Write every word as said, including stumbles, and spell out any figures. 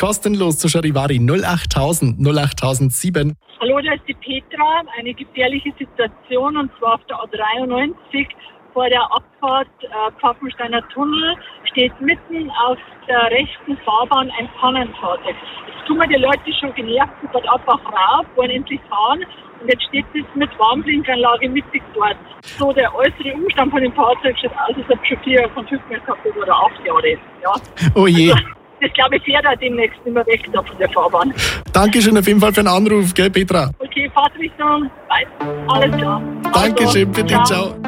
kostenlos zu Charivari null acht tausend null acht sieben. Hallo, da ist die Petra. Eine gefährliche Situation, und zwar auf der A dreiundneunzig vor der Abfahrt äh, Pfaffensteiner Tunnel steht mitten auf der rechten Fahrbahn ein Pannenfahrzeug. Jetzt tun mir die Leute schon genervt und dort einfach rauf, wollen endlich fahren. Und jetzt steht es mit Warnblinkanlage mittig dort. So, der äußere Umstand von dem Fahrzeug sieht aus, als ob schon vier Konflikte mehr gehabt hat oder acht Jahre. Ja. Oh je. Also, das glaube ich fährt er demnächst nicht mehr weg da von der Fahrbahn. Dankeschön auf jeden Fall für den Anruf, gell, Petra? Okay, Fahrtrichtung, weiß. Alles klar. Dankeschön, bitte, ciao. ciao.